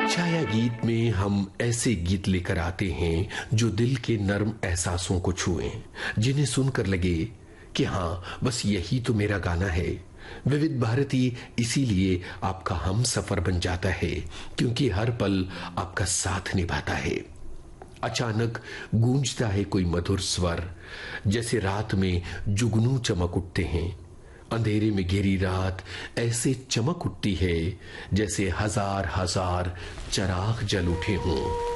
छाया गीत में हम ऐसे गीत लेकर आते हैं जो दिल के नर्म एहसासों को छुएं, जिन्हें सुनकर लगे कि हाँ, बस यही तो मेरा गाना है। विविध भारती इसीलिए आपका हम सफर बन जाता है, क्योंकि हर पल आपका साथ निभाता है। अचानक गूंजता है कोई मधुर स्वर, जैसे रात में जुगनू चमक उठते हैं। अंधेरे में घिरी रात ऐसे चमक उठती है जैसे हजार हजार चराग जल उठे हों।